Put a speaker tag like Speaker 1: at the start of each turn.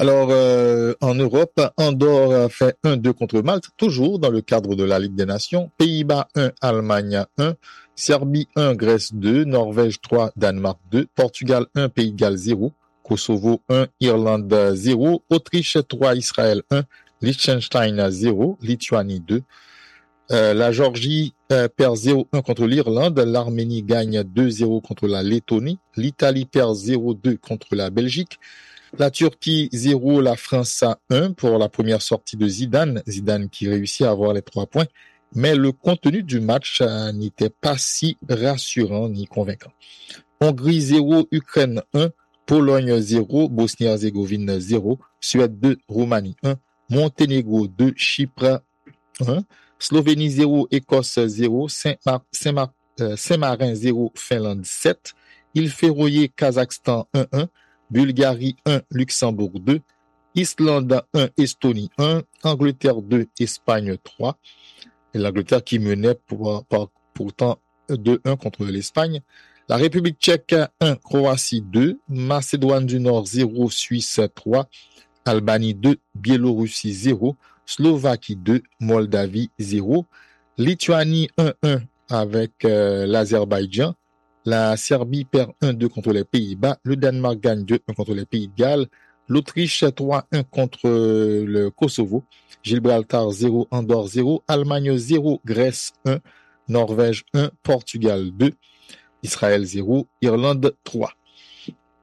Speaker 1: En Europe, Andorre fait 1-2 contre Malte, toujours dans le cadre de la Ligue des Nations. Pays-Bas 1, Allemagne 1, Serbie 1, Grèce 2, Norvège 3, Danemark 2, Portugal 1, Pays de Galles 0, Kosovo 1, Irlande 0, Autriche 3, Israël 1, Liechtenstein 0, Lituanie 2. La Géorgie perd 0-1 contre l'Irlande, l'Arménie gagne 2-0 contre la Lettonie, l'Italie perd 0-2 contre la Belgique, la Turquie 0, la France à 1 pour la première sortie de Zidane. Zidane qui réussit à avoir les 3 points. Mais le contenu du match n'était pas si rassurant ni convaincant. Hongrie 0, Ukraine 1, Pologne 0, Bosnie-Herzégovine 0, Suède 2, Roumanie 1, Monténégro 2, Chypre 1, Slovénie 0, Écosse 0, Saint-Marin 0, Finlande 7, Île Féroé, Kazakhstan 1-1, Bulgarie 1, Luxembourg 2, Islande 1, Estonie 1, Angleterre 2, Espagne 3. Et l'Angleterre qui menait pourtant 2-1 contre l'Espagne. La République tchèque 1, Croatie 2, Macédoine du Nord 0, Suisse 3, Albanie 2, Biélorussie 0, Slovaquie 2, Moldavie 0, Lituanie 1-1 avec l'Azerbaïdjan. La Serbie perd 1-2 contre les Pays-Bas. Le Danemark gagne 2-1 contre les Pays de Galles. L'Autriche 3-1 contre le Kosovo. Gibraltar 0, Andorre 0. Allemagne 0, Grèce 1. Norvège 1, Portugal 2. Israël 0, Irlande 3.